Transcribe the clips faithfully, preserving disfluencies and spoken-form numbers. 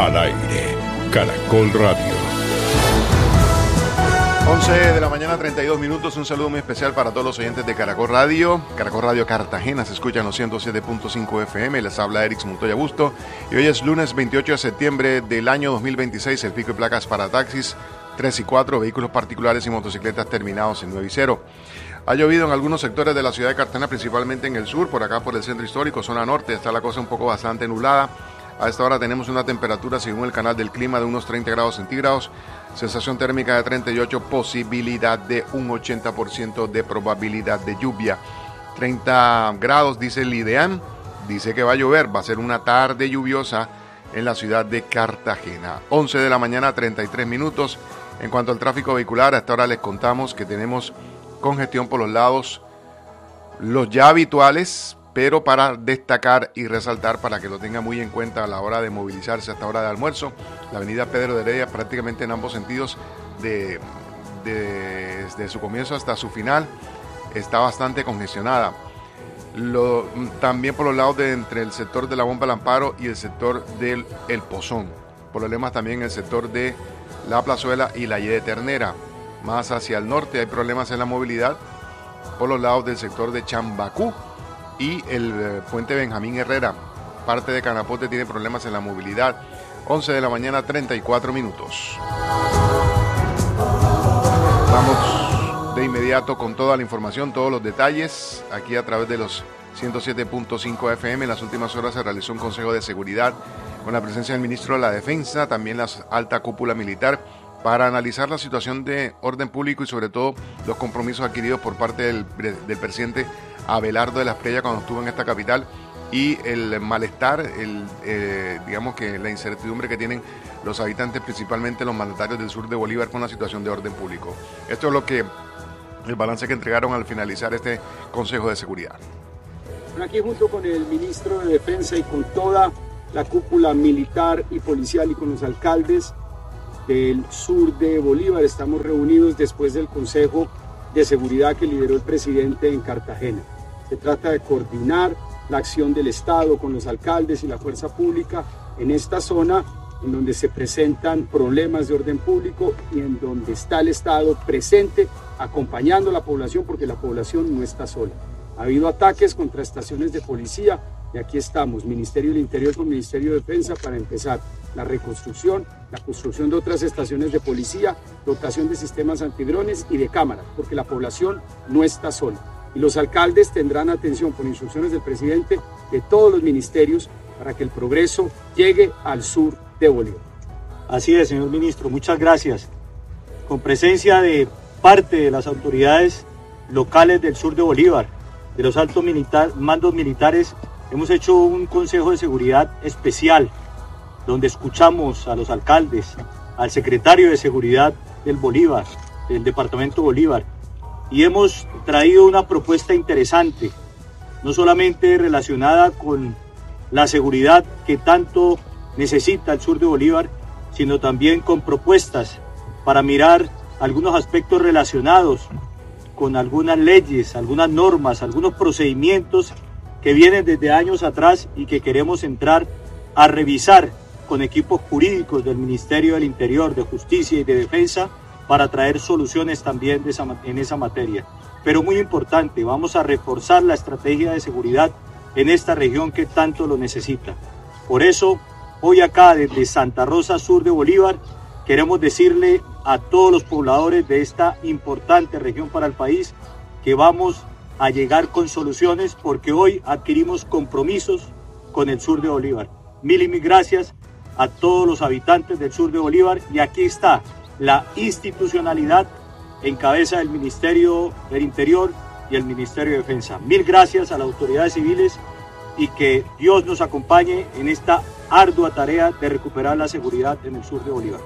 Al aire, Caracol Radio. once de la mañana, treinta y dos minutos. Un saludo muy especial para todos los oyentes de Caracol Radio. Caracol Radio Cartagena se escucha en los ciento siete punto cinco F M. Les habla Eric Montoya Busto. Y hoy es lunes veintiocho de septiembre del año dos mil veintiséis. El pico de placas para taxis tres y cuatro, vehículos particulares y motocicletas terminados en nueve y cero. Ha llovido en algunos sectores de la ciudad de Cartagena, principalmente en el sur, por acá por el centro histórico, zona norte. Está la cosa un poco bastante nublada. A esta hora tenemos una temperatura, según el canal del clima, de unos treinta grados centígrados, sensación térmica de treinta y ocho, posibilidad de un ochenta por ciento de probabilidad de lluvia. treinta grados, dice el IDEAM, dice que va a llover, va a ser una tarde lluviosa en la ciudad de Cartagena. once de la mañana, treinta y tres minutos. En cuanto al tráfico vehicular, a esta hora les contamos que tenemos congestión por los lados, los ya habituales, pero para destacar y resaltar, para que lo tenga muy en cuenta a la hora de movilizarse hasta hora de almuerzo, la avenida Pedro de Heredia prácticamente en ambos sentidos, de, de, desde su comienzo hasta su final, está bastante congestionada. Lo, también por los lados de entre el sector de la Bomba del Amparo y el sector del El Pozón. Problemas también en el sector de la Plazuela y la Y de Ternera. Más hacia el norte hay problemas en la movilidad por los lados del sector de Chambacú y el eh, puente Benjamín Herrera. Parte de Canapote tiene problemas en la movilidad. once de la mañana, treinta y cuatro minutos. Vamos de inmediato con toda la información, todos los detalles, aquí a través de los ciento siete punto cinco F M. En las últimas horas se realizó un consejo de seguridad con la presencia del ministro de la Defensa, también la alta cúpula militar, para analizar la situación de orden público y sobre todo los compromisos adquiridos por parte del, del presidente Abelardo de la Espriella cuando estuvo en esta capital y el malestar, el, eh, digamos que la incertidumbre que tienen los habitantes, principalmente los mandatarios del sur de Bolívar, con la situación de orden público. Esto es lo que el balance que entregaron al finalizar este Consejo de Seguridad. Aquí junto con el ministro de Defensa y con toda la cúpula militar y policial y con los alcaldes del sur de Bolívar estamos reunidos después del Consejo de Seguridad que lideró el presidente en Cartagena. Se trata de coordinar la acción del Estado con los alcaldes y la fuerza pública en esta zona en donde se presentan problemas de orden público y en donde está el Estado presente acompañando a la población, porque la población no está sola. Ha habido ataques contra estaciones de policía y aquí estamos, Ministerio del Interior con Ministerio de Defensa, para empezar la reconstrucción, la construcción de otras estaciones de policía, dotación de sistemas antidrones y de cámaras, porque la población no está sola. Y los alcaldes tendrán atención por instrucciones del presidente de todos los ministerios para que el progreso llegue al sur de Bolívar. Así es, señor ministro, muchas gracias. Con presencia de parte de las autoridades locales del sur de Bolívar, de los altos militar, mandos militares, hemos hecho un consejo de seguridad especial donde escuchamos a los alcaldes, al secretario de Seguridad del Bolívar, del departamento Bolívar, y hemos traído una propuesta interesante, no solamente relacionada con la seguridad que tanto necesita el sur de Bolívar, sino también con propuestas para mirar algunos aspectos relacionados con algunas leyes, algunas normas, algunos procedimientos que vienen desde años atrás y que queremos entrar a revisar con equipos jurídicos del Ministerio del Interior, de Justicia y de Defensa para traer soluciones también de esa, en esa materia. Pero muy importante, vamos a reforzar la estrategia de seguridad en esta región que tanto lo necesita. Por eso, hoy acá desde Santa Rosa, sur de Bolívar, queremos decirle a todos los pobladores de esta importante región para el país que vamos a llegar con soluciones porque hoy adquirimos compromisos con el sur de Bolívar. Mil y mil gracias a todos los habitantes del sur de Bolívar y aquí está la institucionalidad en cabeza del Ministerio del Interior y el Ministerio de Defensa. Mil gracias a las autoridades civiles y que Dios nos acompañe en esta ardua tarea de recuperar la seguridad en el sur de Bolívar.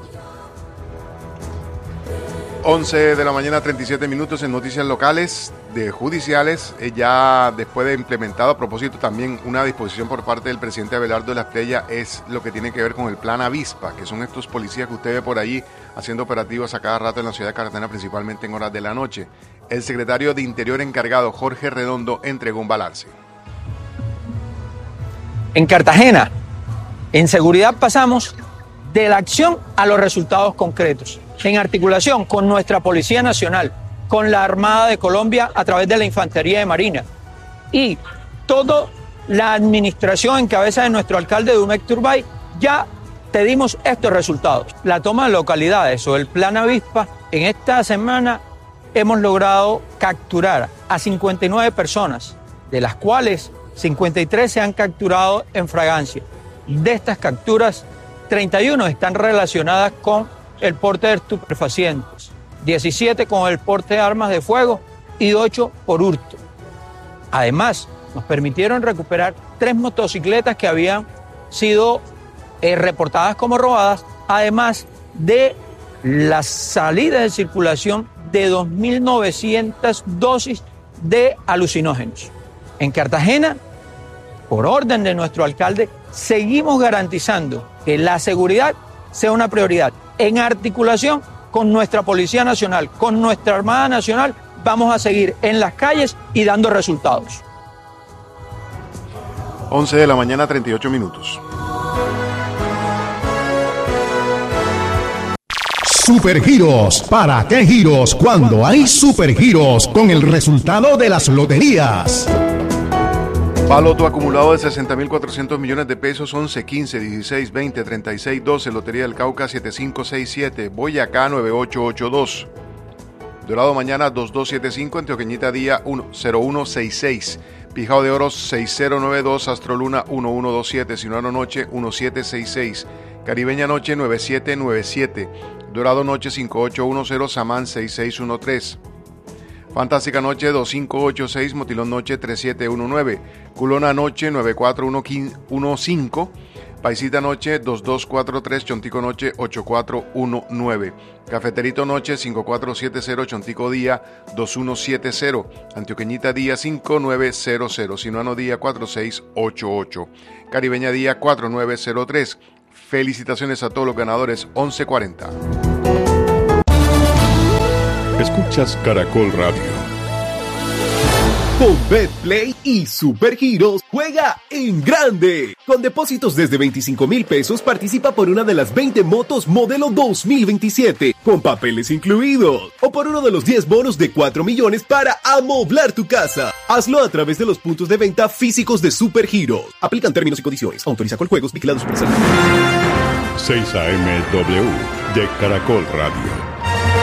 once de la mañana, treinta y siete minutos en noticias locales de judiciales. Eh, ya después de implementado, a propósito también una disposición por parte del presidente Abelardo de la Espriella, es lo que tiene que ver con el plan Avispa, que son estos policías que usted ve por allí haciendo operativos a cada rato en la ciudad de Cartagena, principalmente en horas de la noche. El secretario de Interior encargado, Jorge Redondo, entregó un balance. En Cartagena, en seguridad pasamos de la acción a los resultados concretos, en articulación con nuestra Policía Nacional, con la Armada de Colombia a través de la Infantería de Marina y toda la administración en cabeza de nuestro alcalde Dumec Turbay. Ya te dimos estos resultados. La toma de localidades o el Plan Avispa, en esta semana hemos logrado capturar a cincuenta y nueve personas, de las cuales cincuenta y tres se han capturado en fragancia. De estas capturas, treinta y uno están relacionadas con el porte de estupefacientes, diecisiete con el porte de armas de fuego y ocho por hurto. Además, nos permitieron recuperar tres motocicletas que habían sido eh, reportadas como robadas, además de la salida de circulación de dos mil novecientas dosis de alucinógenos. En Cartagena, por orden de nuestro alcalde, seguimos garantizando que la seguridad sea una prioridad. En articulación con nuestra Policía Nacional, con nuestra Armada Nacional, vamos a seguir en las calles y dando resultados. once de la mañana, treinta y ocho minutos. Supergiros. ¿Para qué giros cuando hay supergiros con el resultado de las loterías? Baloto acumulado de sesenta mil cuatrocientos millones de pesos, once, quince, dieciséis, veinte, treinta y seis, doce, Lotería del Cauca siete cinco seis siete, Boyacá nueve ocho ocho dos, Dorado mañana dos dos siete cinco, Antioqueñita día cero uno seis seis, Pijao de Oro seis cero nueve dos, Astroluna uno uno dos siete, Sinuano Noche uno siete seis seis, Caribeña Noche nueve siete nueve siete, Dorado Noche cinco ocho uno cero, Samán seis seis uno tres, Fantástica Noche dos cinco ocho seis, Motilón Noche tres siete uno nueve, Culona Noche nueve cuatro uno cinco, Paisita Noche dos dos cuatro tres, Chontico Noche ocho cuatro uno nueve, Cafeterito Noche cinco cuatro siete cero, Chontico Día dos uno siete cero, Antioqueñita Día cinco nueve cero cero, Sinuano Día cuatro seis ocho ocho, Caribeña Día cuatro nueve cero tres. Felicitaciones a todos los ganadores. Once cuarenta. Escuchas Caracol Radio. Con Betplay y Supergiros juega en grande. Con depósitos desde veinticinco mil pesos participa por una de las veinte motos modelo dos mil veintisiete con papeles incluidos o por uno de los diez bonos de cuatro millones para amoblar tu casa. Hazlo a través de los puntos de venta físicos de Supergiros. Aplican términos y condiciones. Autoriza con juegos vigilados Supersalud. seis A M W de Caracol Radio.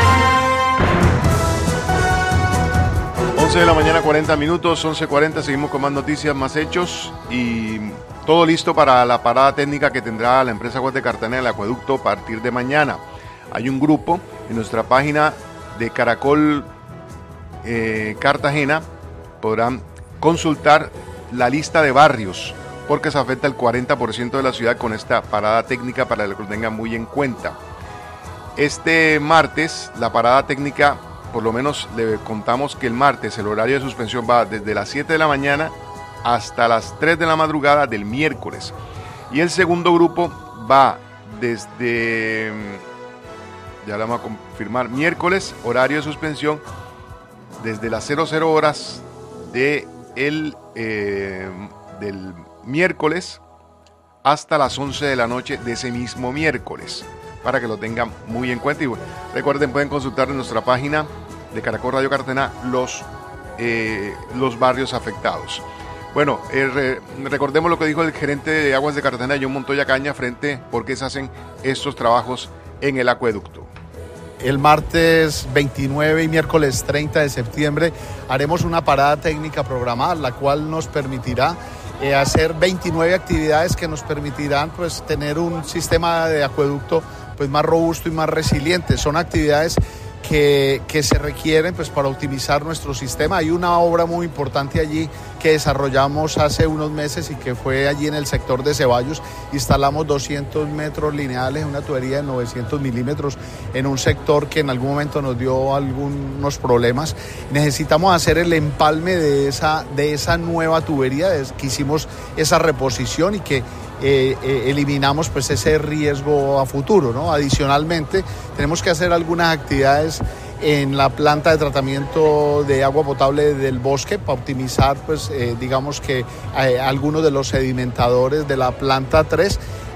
once de la mañana, cuarenta minutos, once cuarenta, seguimos con más noticias, más hechos y todo listo para la parada técnica que tendrá la empresa Aguas de Cartagena el acueducto a partir de mañana. Hay un grupo en nuestra página de Caracol eh, Cartagena, podrán consultar la lista de barrios porque se afecta el cuarenta por ciento de la ciudad con esta parada técnica para que lo tengan muy en cuenta. Este martes la parada técnica, por lo menos le contamos que el martes el horario de suspensión va desde las siete de la mañana hasta las tres de la madrugada del miércoles. Y el segundo grupo va desde, ya lo vamos a confirmar, miércoles, horario de suspensión desde las cero cero horas de el, eh, del miércoles hasta las once de la noche de ese mismo miércoles, para que lo tengan muy en cuenta. Y bueno, recuerden, pueden consultar en nuestra página de Caracol Radio Cartagena los, eh, los barrios afectados. Bueno, eh, re, recordemos lo que dijo el gerente de Aguas de Cartagena, John Montoya Caña, frente a por qué se hacen estos trabajos en el acueducto. El martes veintinueve y miércoles treinta de septiembre haremos una parada técnica programada, la cual nos permitirá eh, hacer veintinueve actividades que nos permitirán pues, tener un sistema de acueducto pues, más robusto y más resiliente. Son actividades que, que se requieren pues, para optimizar nuestro sistema. Hay una obra muy importante allí que desarrollamos hace unos meses y que fue allí en el sector de Ceballos. Instalamos doscientos metros lineales, una tubería de novecientos milímetros en un sector que en algún momento nos dio algunos problemas. Necesitamos hacer el empalme de esa, de esa nueva tubería, que hicimos esa reposición y que Eh, eh, eliminamos pues ese riesgo a futuro, ¿no? Adicionalmente, tenemos que hacer algunas actividades en la planta de tratamiento de agua potable del bosque para optimizar, pues, eh, digamos que eh, algunos de los sedimentadores de la planta tres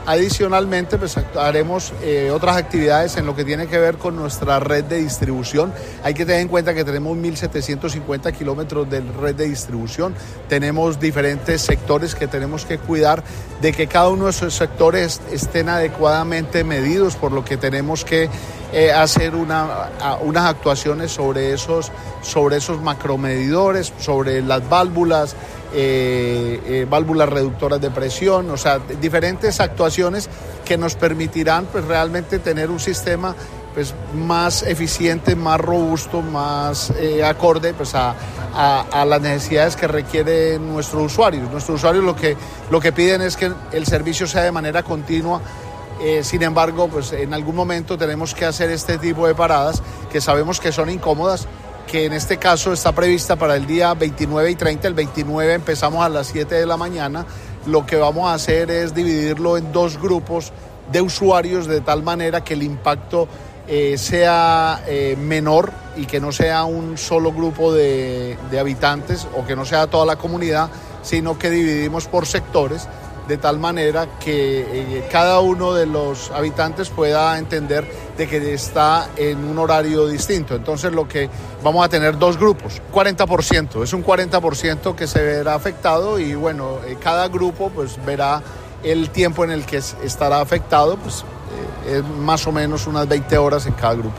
Adicionalmente, pues haremos eh, otras actividades en lo que tiene que ver con nuestra red de distribución. Hay que tener en cuenta que tenemos mil setecientos cincuenta kilómetros de red de distribución. Tenemos diferentes sectores que tenemos que cuidar de que cada uno de esos sectores estén adecuadamente medidos, por lo que tenemos que eh, hacer una, unas actuaciones sobre esos, sobre esos macromedidores, sobre las válvulas, Eh, eh, válvulas reductoras de presión, o sea, diferentes actuaciones que nos permitirán pues realmente tener un sistema pues más eficiente, más robusto, más eh, acorde pues a, a, a las necesidades que requieren nuestros usuarios. Nuestros usuarios lo que, lo que piden es que el servicio sea de manera continua. Eh, sin embargo, pues en algún momento tenemos que hacer este tipo de paradas que sabemos que son incómodas, que en este caso está prevista para el día veintinueve y treinta. El veintinueve empezamos a las siete de la mañana. Lo que vamos a hacer es dividirlo en dos grupos de usuarios de tal manera que el impacto eh, sea eh, menor y que no sea un solo grupo de, de habitantes o que no sea toda la comunidad, sino que dividimos por sectores de tal manera que eh, cada uno de los habitantes pueda entender de que está en un horario distinto. Entonces lo que vamos a tener dos grupos, cuarenta por ciento, es un cuarenta por ciento que se verá afectado y bueno, eh, cada grupo pues verá el tiempo en el que estará afectado, pues eh, es más o menos unas veinte horas en cada grupo.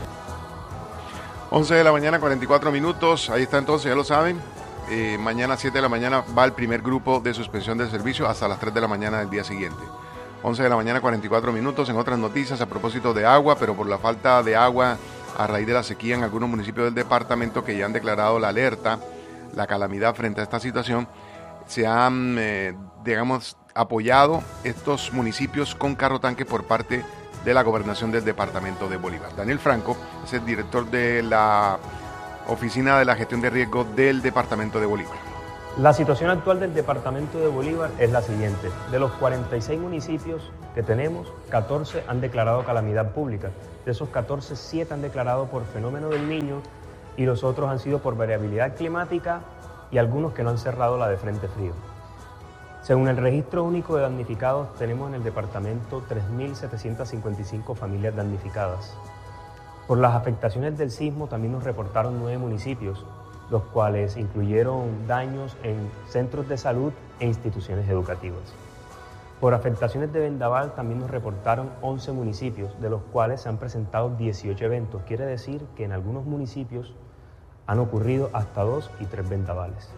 once de la mañana, cuarenta y cuatro minutos, ahí está entonces, ya lo saben. Eh, mañana siete de la mañana va el primer grupo de suspensión del servicio hasta las tres de la mañana del día siguiente. once de la mañana, cuarenta y cuatro minutos. En otras noticias, a propósito de agua, pero por la falta de agua a raíz de la sequía en algunos municipios del departamento que ya han declarado la alerta, la calamidad frente a esta situación, se han, eh, digamos, apoyado estos municipios con carro tanque por parte de la gobernación del departamento de Bolívar. Daniel Franco es el director de la Oficina de la Gestión de Riesgo del Departamento de Bolívar. La situación actual del Departamento de Bolívar es la siguiente. De los cuarenta y seis municipios que tenemos, catorce han declarado calamidad pública. De esos catorce, siete han declarado por fenómeno del Niño y los otros han sido por variabilidad climática y algunos que no han cerrado la de frente frío. Según el registro único de damnificados, tenemos en el departamento tres mil setecientas cincuenta y cinco familias damnificadas. Por las afectaciones del sismo también nos reportaron nueve municipios, los cuales incluyeron daños en centros de salud e instituciones educativas. Por afectaciones de vendaval también nos reportaron once municipios, de los cuales se han presentado dieciocho eventos. Quiere decir que en algunos municipios han ocurrido hasta dos y tres vendavales.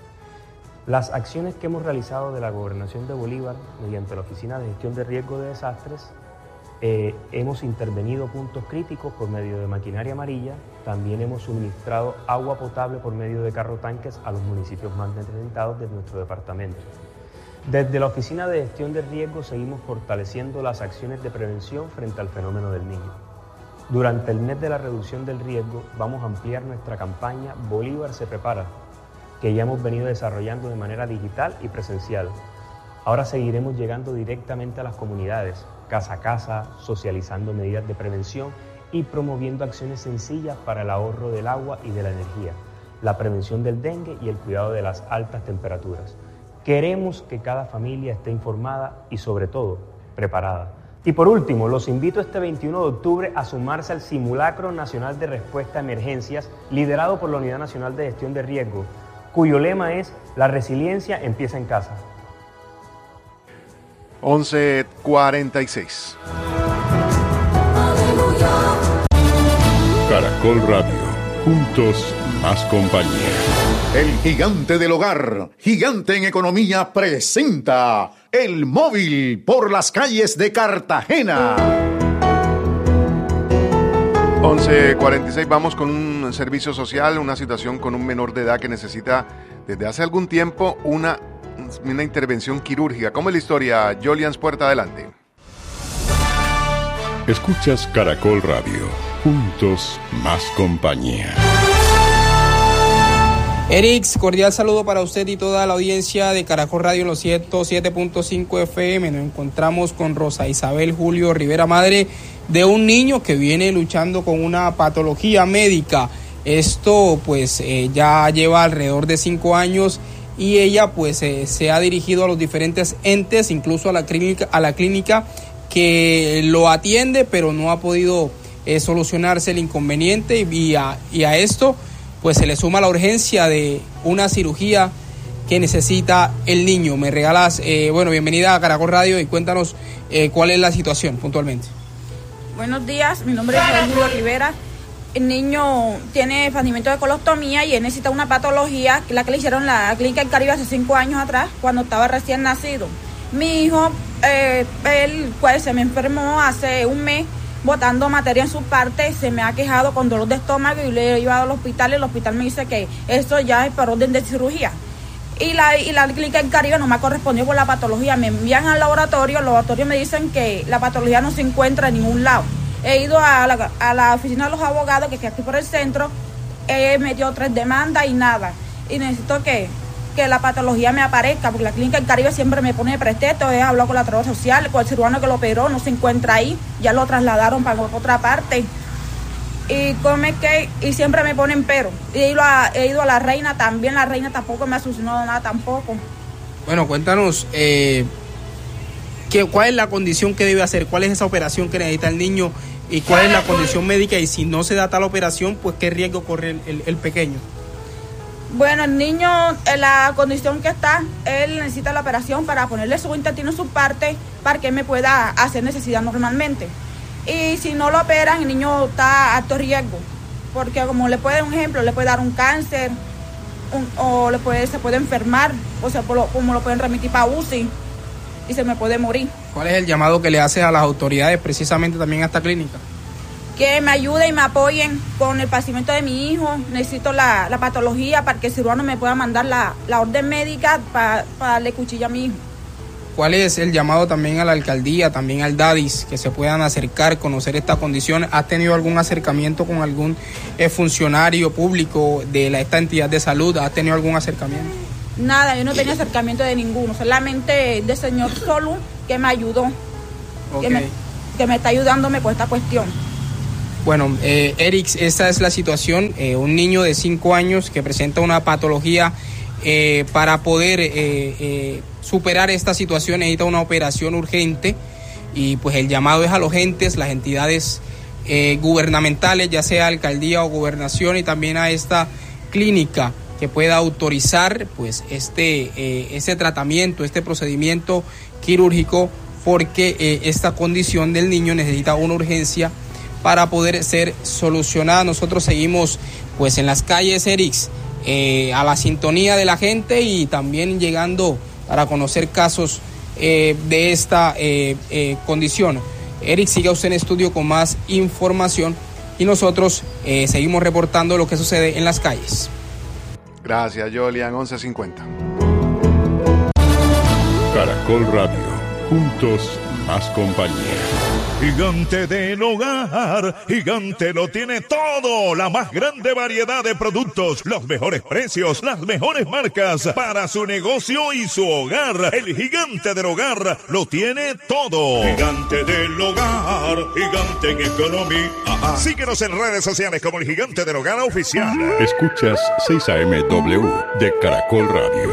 Las acciones que hemos realizado de la Gobernación de Bolívar mediante la Oficina de Gestión de Riesgo de Desastres, Eh, hemos intervenido puntos críticos por medio de maquinaria amarilla, también hemos suministrado agua potable por medio de carro tanques a los municipios más necesitados de nuestro departamento. Desde la Oficina de Gestión de Riesgo seguimos fortaleciendo las acciones de prevención frente al fenómeno del Niño. Durante el mes de la reducción del riesgo vamos a ampliar nuestra campaña Bolívar se prepara, que ya hemos venido desarrollando de manera digital y presencial. Ahora seguiremos llegando directamente a las comunidades, casa a casa, socializando medidas de prevención y promoviendo acciones sencillas para el ahorro del agua y de la energía, la prevención del dengue y el cuidado de las altas temperaturas. Queremos que cada familia esté informada y, sobre todo, preparada. Y por último, los invito este veintiuno de octubre a sumarse al Simulacro Nacional de Respuesta a Emergencias, liderado por la Unidad Nacional de Gestión de Riesgo, cuyo lema es «La resiliencia empieza en casa». once cuarenta y seis. Caracol Radio, juntos más compañía. El gigante del hogar, gigante en economía, presenta El Móvil por las calles de Cartagena. once cuarenta y seis, vamos con un servicio social, una situación con un menor de edad que necesita desde hace algún tiempo una una intervención quirúrgica. ¿Cómo es la historia? Jolians Puerta, adelante. Escuchas Caracol Radio, juntos más compañía. Erix, cordial saludo para usted y toda la audiencia de Caracol Radio en los ciento siete punto cinco F M. Nos encontramos con Rosa Isabel Julio Rivera, madre de un niño que viene luchando con una patología médica. Esto pues eh, ya lleva alrededor de cinco años y ella pues eh, se ha dirigido a los diferentes entes, incluso a la clínica, a la clínica que lo atiende, pero no ha podido eh, solucionarse el inconveniente, y a, y a esto pues se le suma la urgencia de una cirugía que necesita el niño. Me regalas, eh, bueno, bienvenida a Caracol Radio y cuéntanos eh, cuál es la situación puntualmente. Buenos días, mi nombre es Julio Rivera. El niño tiene padecimiento de colostomía y él necesita una patología, la que le hicieron en la Clínica del Caribe hace cinco años atrás, cuando estaba recién nacido. Mi hijo, eh, él pues se me enfermó hace un mes, botando materia en su parte, se me ha quejado con dolor de estómago y le he llevado al hospital y el hospital me dice que esto ya es por orden de cirugía. Y la, y la Clínica del Caribe no me ha correspondido por la patología, me envían al laboratorio, los laboratorios me dicen que la patología no se encuentra en ningún lado. He ido a la, a la oficina de los abogados, que está aquí por el centro, he metido tres demandas y nada. Y necesito que, que la patología me aparezca, porque la Clínica del Caribe siempre me pone de pretexto. He hablado con la trabajadora social, con el cirujano que lo operó, no se encuentra ahí, ya lo trasladaron para otra parte. Y, come que, y siempre me ponen pero. He ido, a, he ido a la reina también, la reina tampoco me ha solucionado nada tampoco. Bueno, cuéntanos, eh, ¿qué, ¿cuál es la condición que debe hacer? ¿Cuál es esa operación que necesita el niño? ¿Y cuál es la condición médica? Y si no se da tal operación, pues ¿qué riesgo corre el, el, el pequeño? Bueno, el niño, en la condición que está, él necesita la operación para ponerle su intestino en su parte para que él me pueda hacer necesidad normalmente. Y si no lo operan, el niño está a alto riesgo, porque como le puede, un ejemplo, le puede dar un cáncer, un, o le puede, se puede enfermar, o sea, por lo, como lo pueden remitir para U C I y se me puede morir. ¿Cuál es el llamado que le haces a las autoridades, precisamente también a esta clínica? Que me ayuden y me apoyen con el padecimiento de mi hijo. Necesito la, la patología para que el cirujano me pueda mandar la, la orden médica para, para darle cuchilla a mi hijo. ¿Cuál es el llamado también a la alcaldía, también al DADIS, que se puedan acercar, conocer esta condición? ¿Has tenido algún acercamiento con algún eh, funcionario público de la, esta entidad de salud? ¿Has tenido algún acercamiento? Nada, yo no tenía acercamiento de ninguno, solamente del señor Solu, que me ayudó, okay. que, me, que me está ayudándome con esta cuestión. Bueno, eh, Eric, esta es la situación, eh, un niño de cinco años que presenta una patología. Eh, para poder eh, eh, superar esta situación necesita una operación urgente, y pues el llamado es a los entes, las entidades eh, gubernamentales, ya sea alcaldía o gobernación, y también a esta clínica que pueda autorizar pues este, eh, este tratamiento, este procedimiento quirúrgico, porque eh, esta condición del niño necesita una urgencia para poder ser solucionada. Nosotros seguimos pues en las calles, Erix, Eh, a la sintonía de la gente y también llegando para conocer casos eh, de esta eh, eh, condición. Eric, siga usted en estudio con más información y nosotros eh, seguimos reportando lo que sucede en las calles. Gracias, Jolian. once cincuenta. Caracol Radio. Juntos, más compañía. Gigante del Hogar, Gigante lo tiene todo, la más grande variedad de productos, los mejores precios, las mejores marcas para su negocio y su hogar. El Gigante del Hogar lo tiene todo. Gigante del Hogar, Gigante en economía. Síguenos en redes sociales como el Gigante del Hogar Oficial. Escuchas seis A M W de Caracol Radio.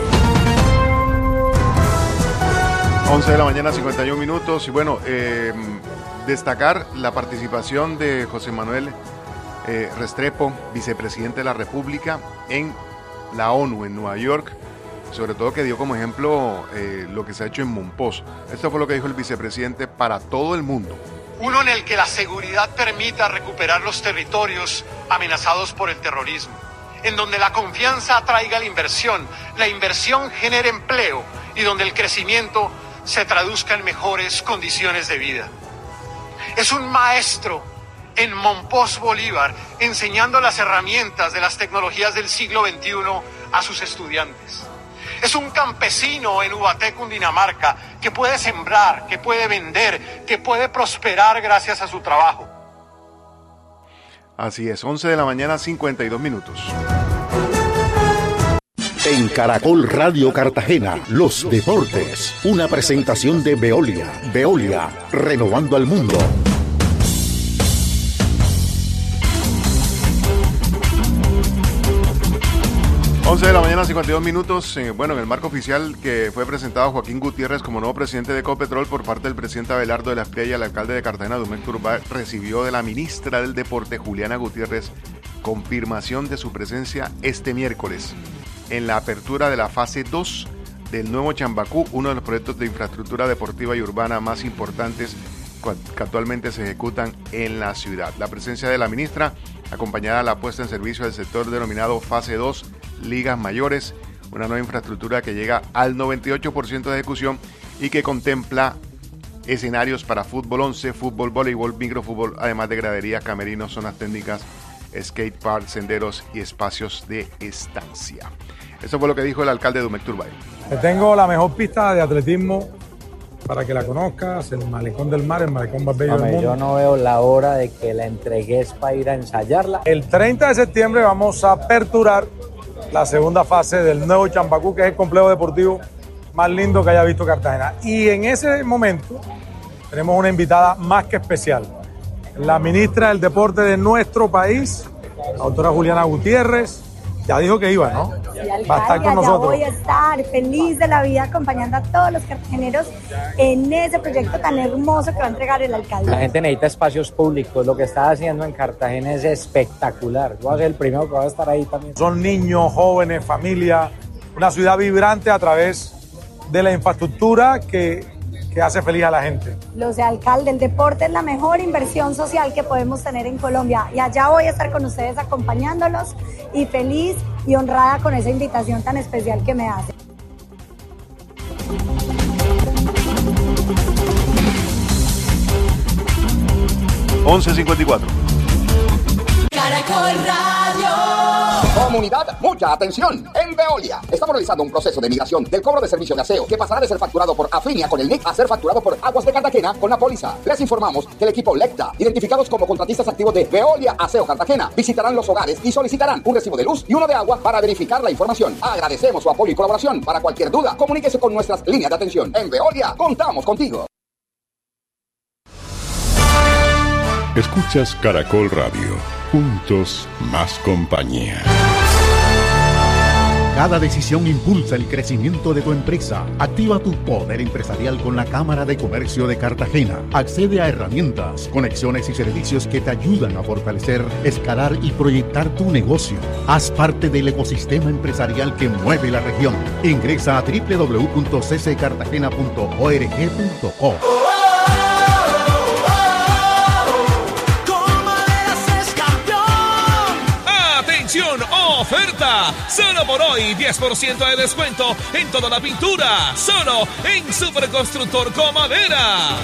once de la mañana, cincuenta y un minutos. Y bueno, eh, destacar la participación de José Manuel eh, Restrepo, vicepresidente de la República, en la ONU, en Nueva York, sobre todo que dio como ejemplo eh, lo que se ha hecho en Mompox. Esto fue lo que dijo el vicepresidente para todo el mundo. Uno en el que la seguridad permita recuperar los territorios amenazados por el terrorismo, en donde la confianza atraiga la inversión, la inversión genere empleo y donde el crecimiento se traduzca en mejores condiciones de vida. Es un maestro en Mompox Bolívar, enseñando las herramientas de las tecnologías del siglo veintiuno a sus estudiantes. Es un campesino en Ubaté, Cundinamarca, que puede sembrar, que puede vender, que puede prosperar gracias a su trabajo. Así es, once de la mañana, cincuenta y dos minutos. En Caracol Radio Cartagena, los deportes. Una presentación de Veolia. Veolia, renovando al mundo. once de la mañana, cincuenta y dos minutos. Eh, bueno, en el marco oficial que fue presentado Joaquín Gutiérrez como nuevo presidente de Ecopetrol por parte del presidente Abelardo de la Espriella, el alcalde de Cartagena, Dumec Turbay, recibió de la ministra del Deporte, Juliana Gutiérrez, confirmación de su presencia este miércoles en la apertura de la fase dos del nuevo Chambacú, uno de los proyectos de infraestructura deportiva y urbana más importantes que actualmente se ejecutan en la ciudad. La presencia de la ministra acompañada a la puesta en servicio del sector denominado fase dos, ligas mayores, una nueva infraestructura que llega al noventa y ocho por ciento de ejecución y que contempla escenarios para fútbol once, fútbol, voleibol, microfútbol, además de graderías, camerinos, zonas técnicas, skate park, senderos y espacios de estancia. Eso fue lo que dijo el alcalde de Dumec Turbay. Te tengo la mejor pista de atletismo para que la conozcas, el Malecón del Mar, el Malecón más bello del mundo. Yo no veo la hora de que la entregues para ir a ensayarla. El treinta de septiembre vamos a aperturar la segunda fase del nuevo Chambacú, que es el complejo deportivo más lindo que haya visto Cartagena. Y en ese momento tenemos una invitada más que especial, la ministra del Deporte de nuestro país, la doctora Juliana Gutiérrez. Ya dijo que iba, ¿no? Sí, alcalde, va a estar con nosotros. Voy a estar feliz de la vida acompañando a todos los cartageneros en ese proyecto tan hermoso que va a entregar el alcalde. La gente necesita espacios públicos. Lo que está haciendo en Cartagena es espectacular. Yo voy a ser el primero que va a estar ahí también. Son niños, jóvenes, familia, una ciudad vibrante a través de la infraestructura que, que hace feliz a la gente. Lo sé, alcalde, el deporte es la mejor inversión social que podemos tener en Colombia y allá voy a estar con ustedes acompañándolos y feliz y honrada con esa invitación tan especial que me hacen. once cincuenta y cuatro. Caracol Radio. Comunidad, mucha atención. En Veolia estamos realizando un proceso de migración del cobro de servicio de aseo que pasará de ser facturado por Afinia con el N I C a ser facturado por Aguas de Cartagena con la póliza. Les informamos que el equipo Lecta, identificados como contratistas activos de Veolia Aseo Cartagena, visitarán los hogares y solicitarán un recibo de luz y uno de agua para verificar la información. Agradecemos su apoyo y colaboración. Para cualquier duda, comuníquese con nuestras líneas de atención. En Veolia, contamos contigo. Escuchas Caracol Radio. Juntos, más compañía. Cada decisión impulsa el crecimiento de tu empresa. Activa tu poder empresarial con la Cámara de Comercio de Cartagena. Accede a herramientas, conexiones y servicios que te ayudan a fortalecer, escalar y proyectar tu negocio. Haz parte del ecosistema empresarial que mueve la región. Ingresa a doble u doble u doble u punto c c cartagena punto org punto co. Oferta, solo por hoy diez por ciento de descuento en toda la pintura, solo en Superconstructor Comadera.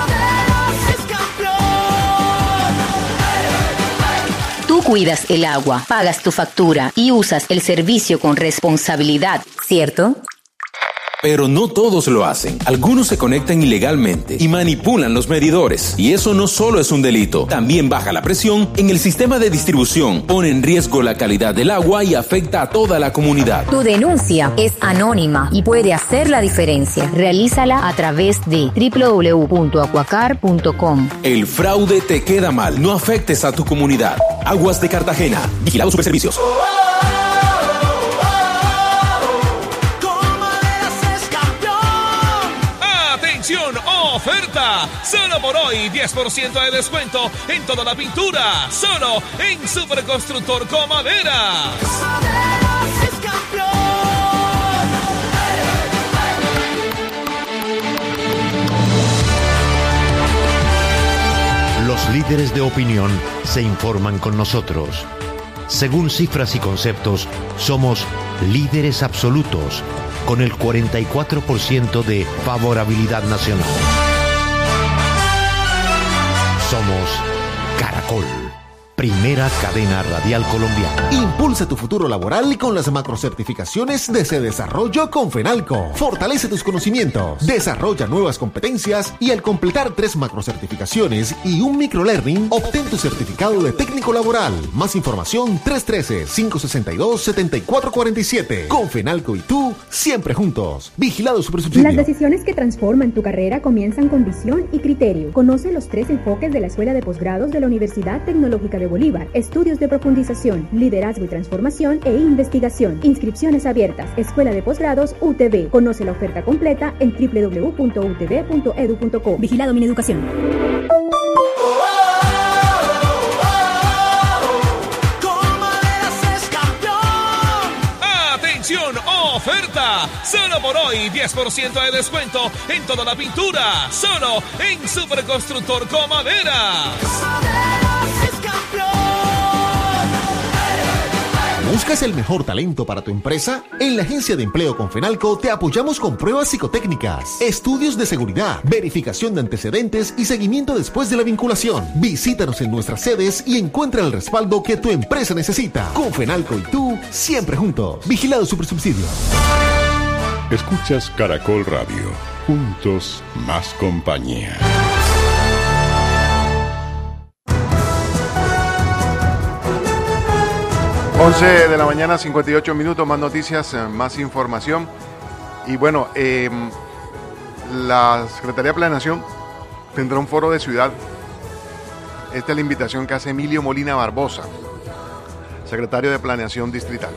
Tú cuidas el agua, pagas tu factura y usas el servicio con responsabilidad, ¿cierto? Pero no todos lo hacen. Algunos se conectan ilegalmente y manipulan los medidores. Y eso no solo es un delito, también baja la presión en el sistema de distribución, pone en riesgo la calidad del agua y afecta a toda la comunidad. Tu denuncia es anónima y puede hacer la diferencia. Realízala a través de doble u doble u doble u punto acuacar punto com. El fraude te queda mal. No afectes a tu comunidad. Aguas de Cartagena. Vigilado Superservicios. Oferta, solo por hoy diez por ciento de descuento en toda la pintura, solo en Superconstructor Comadera. Los líderes de opinión se informan con nosotros. Según cifras y conceptos, somos líderes absolutos, con el cuarenta y cuatro por ciento de favorabilidad nacional. Somos Caracol, primera cadena radial colombiana. Impulsa tu futuro laboral con las macrocertificaciones de Se Desarrollo con Fenalco. Fortalece tus conocimientos, desarrolla nuevas competencias y al completar tres macrocertificaciones y un microlearning, obtén tu certificado de técnico laboral. Más información tres uno tres, cinco seis dos, siete cuatro cuatro siete. Con Fenalco y tú, siempre juntos. Vigilado Supersubsidio. Las decisiones que transforman tu carrera comienzan con visión y criterio. Conoce los tres enfoques de la Escuela de Posgrados de la Universidad Tecnológica de Bolívar. Estudios de profundización, liderazgo y transformación e investigación. Inscripciones abiertas. Escuela de Posgrados U T B. Conoce la oferta completa en doble u doble u doble u punto u t b punto e d u punto co. Vigilado Mineducación. Oferta, solo por hoy diez por ciento de descuento en toda la pintura, solo en Superconstructor Comadera. ¿Buscas el mejor talento para tu empresa? En la Agencia de Empleo Confenalco te apoyamos con pruebas psicotécnicas, estudios de seguridad, verificación de antecedentes y seguimiento después de la vinculación. Visítanos en nuestras sedes y encuentra el respaldo que tu empresa necesita. Confenalco y tú, siempre juntos. Vigilado Supersubsidio. Escuchas Caracol Radio. Juntos, más compañía. once de la mañana, cincuenta y ocho minutos, más noticias, más información. Y bueno, eh, la Secretaría de Planeación tendrá un foro de ciudad. Esta es la invitación que hace Emilio Molina Barbosa, secretario de Planeación Distrital.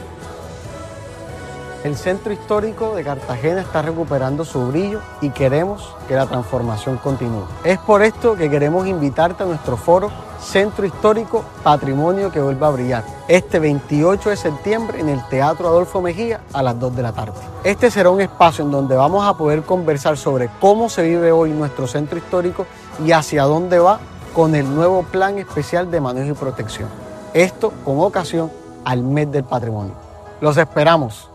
El centro histórico de Cartagena está recuperando su brillo y queremos que la transformación continúe. Es por esto que queremos invitarte a nuestro foro Centro Histórico Patrimonio que vuelva a brillar, este veintiocho de septiembre en el Teatro Adolfo Mejía a las dos de la tarde. Este será un espacio en donde vamos a poder conversar sobre cómo se vive hoy nuestro centro histórico y hacia dónde va con el nuevo Plan Especial de Manejo y Protección. Esto con ocasión al Mes del Patrimonio. Los esperamos.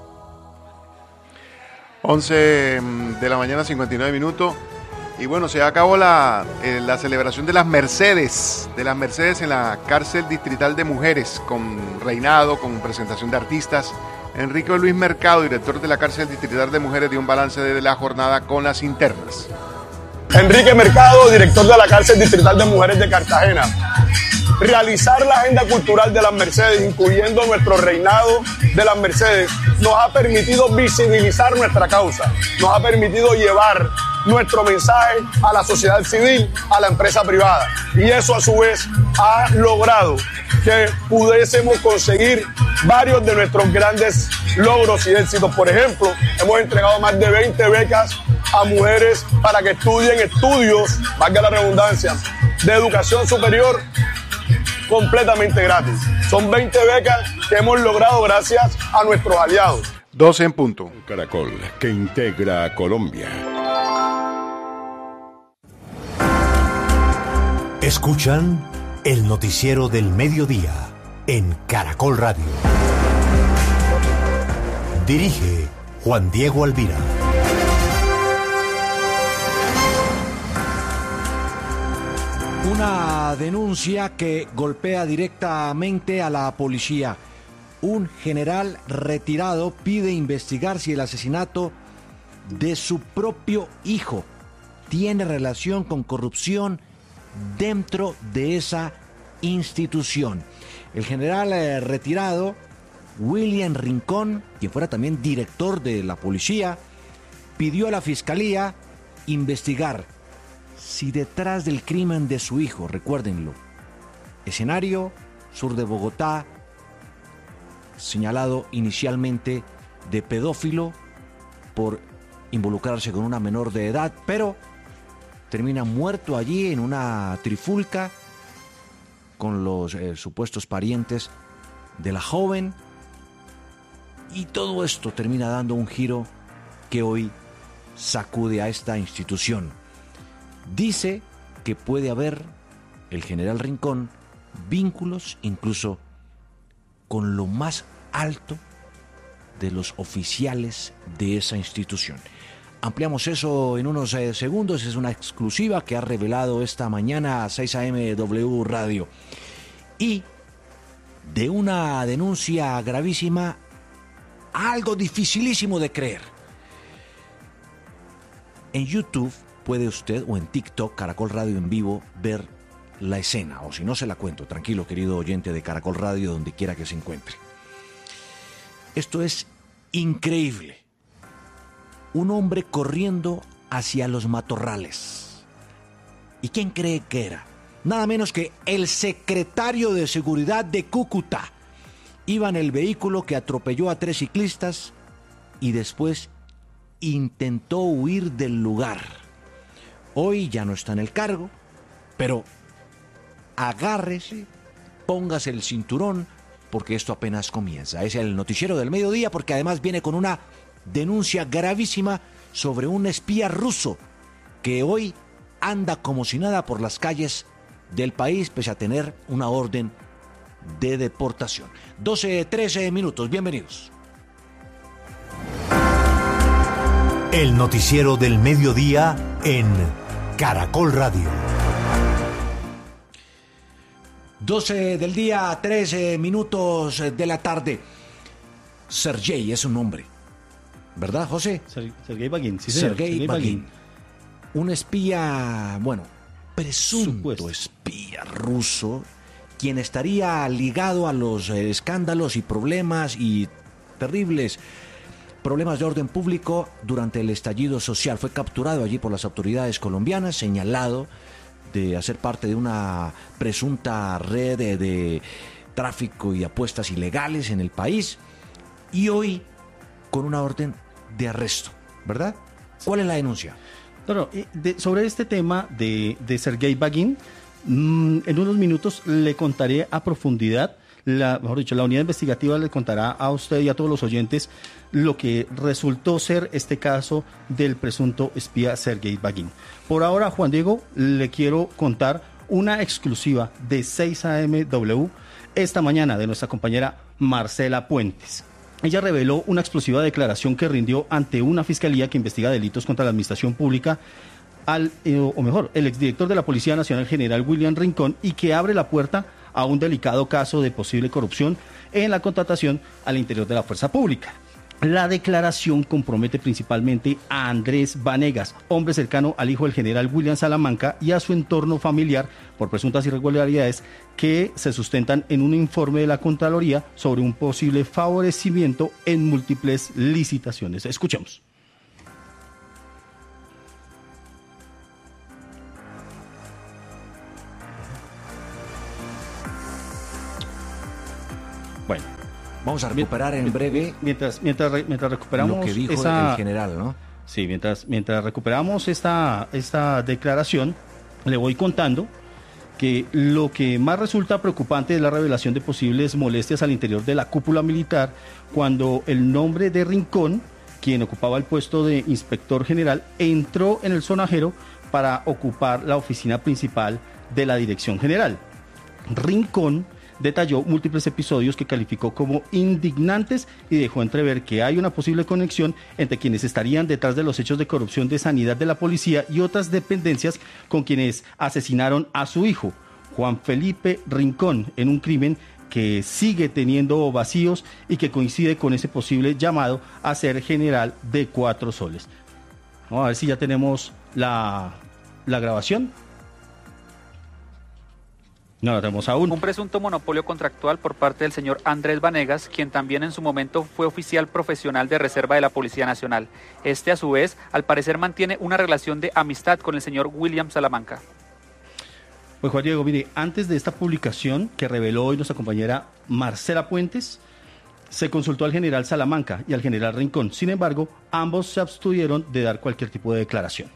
once de la mañana, cincuenta y nueve minutos. Y bueno, se acabó la, eh, la celebración de las Mercedes, de las Mercedes en la cárcel distrital de mujeres, con reinado, con presentación de artistas. Enrique Luis Mercado, director de la cárcel distrital de mujeres, dio un balance de la jornada con las internas. Enrique Mercado, director de la cárcel distrital de mujeres de Cartagena. Realizar la agenda cultural de las Mercedes, incluyendo nuestro reinado de las Mercedes, nos ha permitido visibilizar nuestra causa, nos ha permitido llevar nuestro mensaje a la sociedad civil, a la empresa privada. Y eso a su vez ha logrado que pudiésemos conseguir varios de nuestros grandes logros y éxitos. Por ejemplo, hemos entregado más de veinte becas a mujeres para que estudien estudios, valga la redundancia, de educación superior completamente gratis. Son veinte becas que hemos logrado gracias a nuestros aliados. doce en punto. Caracol, que integra a Colombia. Escuchan el noticiero del mediodía en Caracol Radio. Dirige Juan Diego Alvira. Una denuncia que golpea directamente a la policía. Un general retirado pide investigar si el asesinato de su propio hijo tiene relación con corrupción dentro de esa institución. El general eh, retirado, William Rincón, quien fuera también director de la policía, pidió a la fiscalía investigar si detrás del crimen de su hijo, recuérdenlo, escenario, sur de Bogotá, señalado inicialmente de pedófilo por involucrarse con una menor de edad, pero termina muerto allí en una trifulca con los eh, supuestos parientes de la joven, y todo esto termina dando un giro que hoy sacude a esta institución. Dice que puede haber, el general Rincón, vínculos incluso con lo más alto de los oficiales de esa institución. Ampliamos eso en unos eh, segundos. Es una exclusiva que ha revelado esta mañana a seis a eme W Radio. Y de una denuncia gravísima, algo dificilísimo de creer. En YouTube puede usted, o en TikTok, Caracol Radio en vivo, ver la escena, o si no se la cuento, tranquilo querido oyente de Caracol Radio, donde quiera que se encuentre. Esto es increíble. Un hombre corriendo hacia los matorrales. ¿Y quién cree que era? nada menos que el secretario de Seguridad de Cúcuta. Iba en el vehículo que atropelló a tres ciclistas y después intentó huir del lugar. Hoy ya no está en el cargo, pero agárrese, póngase el cinturón, porque esto apenas comienza. Es el noticiero del mediodía, porque además viene con una denuncia gravísima sobre un espía ruso que hoy anda como si nada por las calles del país, pese a tener una orden de deportación. doce, trece minutos, bienvenidos. El noticiero del mediodía en Caracol Radio. doce del día, trece minutos de la tarde. Sergei es un nombre, ¿verdad, José? Sergei Bagin, sí, señor. Sergei Bagin. Un espía, bueno, presunto Supuesto. espía ruso, quien estaría ligado a los escándalos y problemas y terribles problemas de orden público durante el estallido social. Fue capturado allí por las autoridades colombianas, señalado de hacer parte de una presunta red de, de tráfico y apuestas ilegales en el país, y hoy con una orden de arresto, ¿verdad? ¿Cuál es la denuncia? No, no, de, sobre este tema de, de Sergei Bagin, mmm, en unos minutos le contaré a profundidad, la, mejor dicho, la unidad investigativa le contará a usted y a todos los oyentes lo que resultó ser este caso del presunto espía Sergei Bagin. Por ahora, Juan Diego, le quiero contar una exclusiva de seis A M W esta mañana de nuestra compañera Marcela Puentes. Ella reveló una explosiva declaración que rindió ante una fiscalía que investiga delitos contra la administración pública al, eh, o mejor, el exdirector de la Policía Nacional, general William Rincón, y que abre la puerta a un delicado caso de posible corrupción en la contratación al interior de la fuerza pública. La declaración compromete principalmente a Andrés Vanegas, hombre cercano al hijo del general William Salamanca, y a su entorno familiar por presuntas irregularidades que se sustentan en un informe de la Contraloría sobre un posible favorecimiento en múltiples licitaciones. Escuchemos. Bueno, vamos a recuperar en breve mientras mientras mientras recuperamos lo que dijo esa, el general, ¿no? Sí, mientras mientras recuperamos esta esta declaración, le voy contando que lo que más resulta preocupante es la revelación de posibles molestias al interior de la cúpula militar, cuando el nombre de Rincón, quien ocupaba el puesto de inspector general, entró en el sonajero para ocupar la oficina principal de la dirección general. Rincón detalló múltiples episodios que calificó como indignantes y dejó entrever que hay una posible conexión entre quienes estarían detrás de los hechos de corrupción de sanidad de la policía y otras dependencias con quienes asesinaron a su hijo, Juan Felipe Rincón, en un crimen que sigue teniendo vacíos y que coincide con ese posible llamado a ser general de Cuatro Soles. Vamos a ver si ya tenemos la, la grabación. No lo tenemos aún. Un presunto monopolio contractual por parte del señor Andrés Vanegas, quien también en su momento fue oficial profesional de reserva de la Policía Nacional. Este, a su vez, al parecer mantiene una relación de amistad con el señor William Salamanca. Pues Juan Diego, mire, antes de esta publicación que reveló hoy nuestra compañera Marcela Puentes, se consultó al general Salamanca y al general Rincón. Sin embargo, ambos se abstuvieron de dar cualquier tipo de declaración.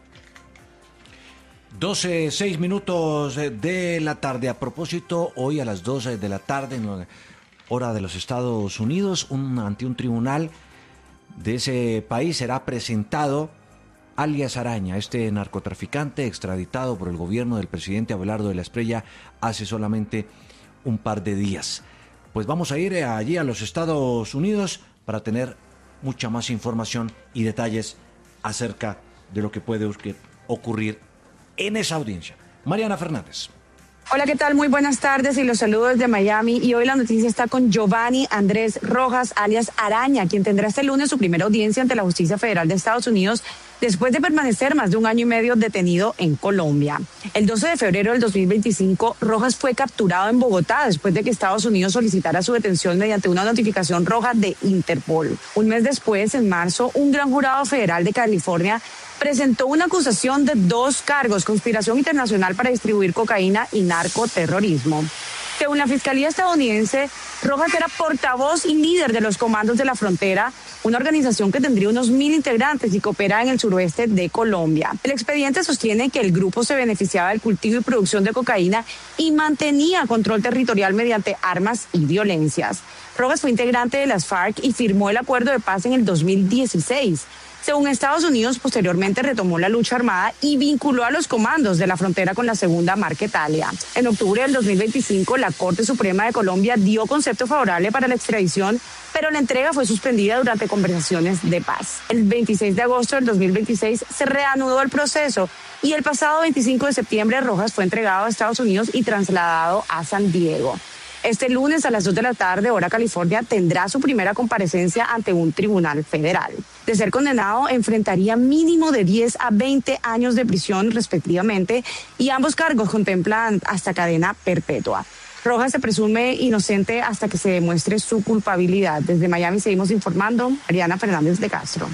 doce, seis minutos de la tarde. A propósito, hoy a las doce de la tarde, en la hora de los Estados Unidos, un, ante un tribunal de ese país será presentado alias Araña, este narcotraficante extraditado por el gobierno del presidente Abelardo de la Espriella hace solamente un par de días. Pues vamos a ir allí a los Estados Unidos para tener mucha más información y detalles acerca de lo que puede ocurrir en esa audiencia. Mariana Fernández. Hola, ¿qué tal? Muy buenas tardes y los saludo desde Miami. Y hoy la noticia está con Giovanni Andrés Rojas, alias Araña, quien tendrá este lunes su primera audiencia ante la Justicia Federal de Estados Unidos después de permanecer más de un año y medio detenido en Colombia. El doce de febrero del dos mil veinticinco, Rojas fue capturado en Bogotá después de que Estados Unidos solicitara su detención mediante una notificación roja de Interpol. Un mes después, en marzo, un gran jurado federal de California presentó una acusación de dos cargos: conspiración internacional para distribuir cocaína y narcoterrorismo. Según la Fiscalía estadounidense, Rojas era portavoz y líder de los Comandos de la Frontera, una organización que tendría unos mil integrantes y que opera en el suroeste de Colombia. El expediente sostiene que el grupo se beneficiaba del cultivo y producción de cocaína y mantenía control territorial mediante armas y violencias. Rojas fue integrante de las FARC y firmó el acuerdo de paz en el dos mil dieciséis. Según Estados Unidos, posteriormente retomó la lucha armada y vinculó a los comandos de la frontera con la Segunda Marquetalia. En octubre del dos mil veinticinco, la Corte Suprema de Colombia dio concepto favorable para la extradición, pero la entrega fue suspendida durante conversaciones de paz. El veintiséis de agosto del dos mil veintiséis se reanudó el proceso y el pasado veinticinco de septiembre Rojas fue entregado a Estados Unidos y trasladado a San Diego. Este lunes a las dos de la tarde, hora California, tendrá su primera comparecencia ante un tribunal federal. De ser condenado, enfrentaría mínimo de diez a veinte años de prisión respectivamente y ambos cargos contemplan hasta cadena perpetua. Rojas se presume inocente hasta que se demuestre su culpabilidad. Desde Miami seguimos informando. Ariana Fernández de Castro.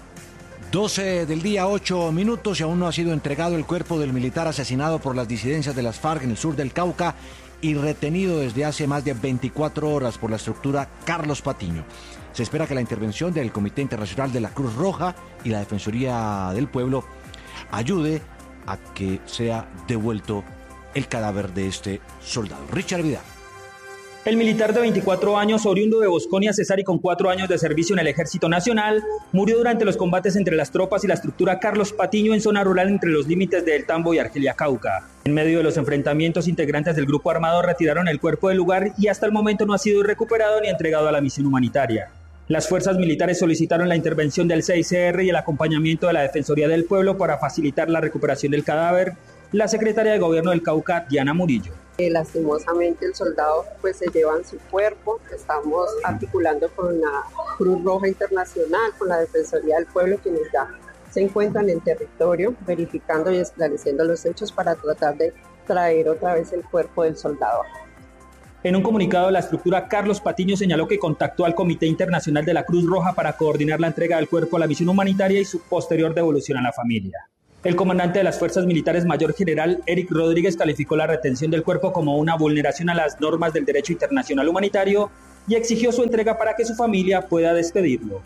doce del día, ocho minutos, y aún no ha sido entregado el cuerpo del militar asesinado por las disidencias de las FARC en el sur del Cauca y retenido desde hace más de veinticuatro horas por la estructura Carlos Patiño. Se espera que la intervención del Comité Internacional de la Cruz Roja y la Defensoría del Pueblo ayude a que sea devuelto el cadáver de este soldado. Richard Vidal. El militar de veinticuatro años, oriundo de Bosconia, Cesar, y con cuatro años de servicio en el Ejército Nacional, murió durante los combates entre las tropas y la estructura Carlos Patiño en zona rural entre los límites de El Tambo y Argelia, Cauca. En medio de los enfrentamientos, integrantes del grupo armado retiraron el cuerpo del lugar y hasta el momento no ha sido recuperado ni entregado a la misión humanitaria. Las fuerzas militares solicitaron la intervención del C I C R y el acompañamiento de la Defensoría del Pueblo para facilitar la recuperación del cadáver. La secretaria de Gobierno del Cauca, Diana Murillo. Eh, lastimosamente el soldado pues se lleva en su cuerpo. Estamos articulando con la Cruz Roja Internacional, con la Defensoría del Pueblo, quienes ya se encuentran en territorio verificando y esclareciendo los hechos para tratar de traer otra vez el cuerpo del soldado. En un comunicado, la estructura Carlos Patiño señaló que contactó al Comité Internacional de la Cruz Roja para coordinar la entrega del cuerpo a la misión humanitaria y su posterior devolución a la familia. El comandante de las Fuerzas Militares, Mayor General Eric Rodríguez, calificó la retención del cuerpo como una vulneración a las normas del derecho internacional humanitario y exigió su entrega para que su familia pueda despedirlo.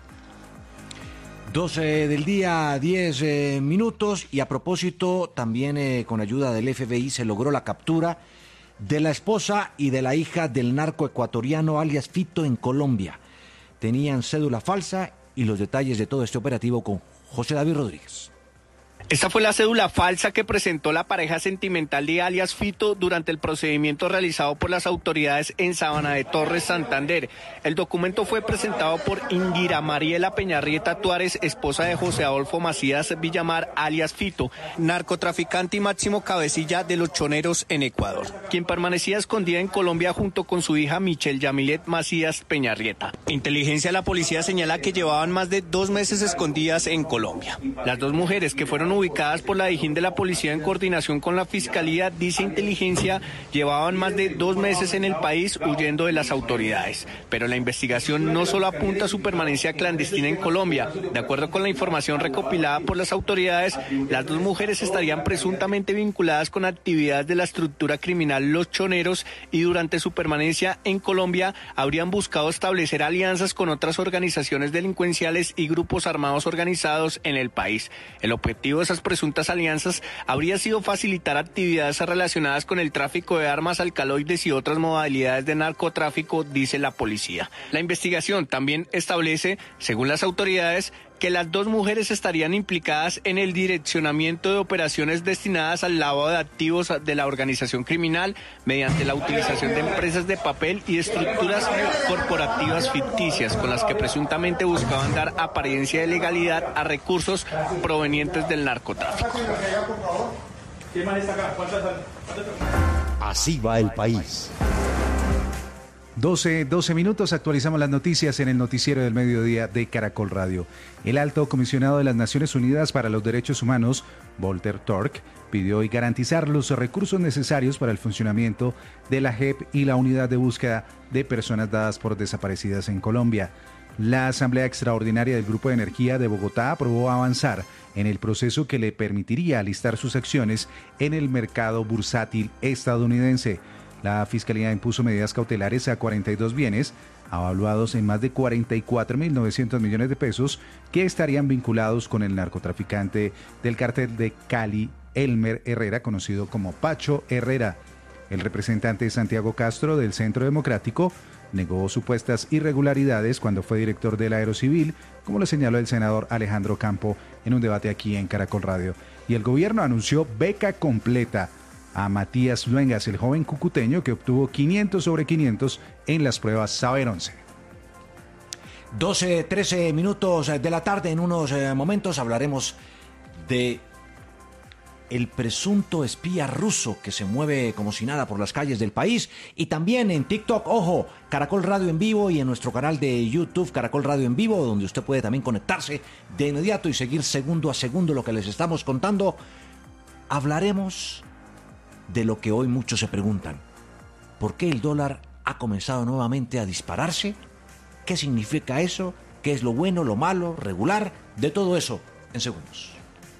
doce del día, diez eh, minutos, y a propósito, también eh, con ayuda del F B I se logró la captura de la esposa y de la hija del narco ecuatoriano alias Fito en Colombia. Tenían cédula falsa y los detalles de todo este operativo con José David Rodríguez. Esta fue la cédula falsa que presentó la pareja sentimental de alias Fito durante el procedimiento realizado por las autoridades en Sabana de Torres, Santander. El documento fue presentado por Indira Mariela Peñarrieta Tuárez, esposa de José Adolfo Macías Villamar, alias Fito, narcotraficante y máximo cabecilla de los choneros en Ecuador, quien permanecía escondida en Colombia junto con su hija Michelle Yamilet Macías Peñarrieta. Inteligencia de la policía señala que llevaban más de dos meses escondidas en Colombia. Las dos mujeres, que fueron ubicadas por la Dijín de la Policía en coordinación con la Fiscalía, dice Inteligencia, llevaban más de dos meses en el país huyendo de las autoridades. Pero la investigación no solo apunta a su permanencia clandestina en Colombia. De acuerdo con la información recopilada por las autoridades, las dos mujeres estarían presuntamente vinculadas con actividades de la estructura criminal Los Choneros y durante su permanencia en Colombia habrían buscado establecer alianzas con otras organizaciones delincuenciales y grupos armados organizados en el país. El objetivo de esas presuntas alianzas habría sido facilitar actividades relacionadas con el tráfico de armas, alcaloides y otras modalidades de narcotráfico, dice la policía. La investigación también establece, según las autoridades, que las dos mujeres estarían implicadas en el direccionamiento de operaciones destinadas al lavado de activos de la organización criminal mediante la utilización de empresas de papel y estructuras corporativas ficticias con las que presuntamente buscaban dar apariencia de legalidad a recursos provenientes del narcotráfico. Así va el país. doce, doce minutos, actualizamos las noticias en el noticiero del mediodía de Caracol Radio. El alto comisionado de las Naciones Unidas para los Derechos Humanos, Volker Turk, pidió hoy garantizar los recursos necesarios para el funcionamiento de la J E P y la unidad de búsqueda de personas dadas por desaparecidas en Colombia. La Asamblea Extraordinaria del Grupo de Energía de Bogotá aprobó avanzar en el proceso que le permitiría alistar sus acciones en el mercado bursátil estadounidense. La Fiscalía impuso medidas cautelares a cuarenta y dos bienes, avaluados en más de cuarenta y cuatro mil novecientos millones de pesos, que estarían vinculados con el narcotraficante del cártel de Cali, Elmer Herrera, conocido como Pacho Herrera. El representante Santiago Castro del Centro Democrático negó supuestas irregularidades cuando fue director del Aerocivil, como lo señaló el senador Alejandro Campo en un debate aquí en Caracol Radio. Y el gobierno anunció beca completa a Matías Luengas, el joven cucuteño que obtuvo quinientos sobre quinientos en las pruebas Saber once. doce, trece minutos de la tarde. En unos eh, momentos hablaremos de el presunto espía ruso que se mueve como si nada por las calles del país, y también en TikTok, ojo, Caracol Radio en vivo, y en nuestro canal de YouTube Caracol Radio en vivo, donde usted puede también conectarse de inmediato y seguir segundo a segundo lo que les estamos contando. Hablaremos de lo que hoy muchos se preguntan: ¿por qué el dólar ha comenzado nuevamente a dispararse? ¿Qué significa eso? ¿Qué es lo bueno, lo malo, regular? De todo eso en segundos.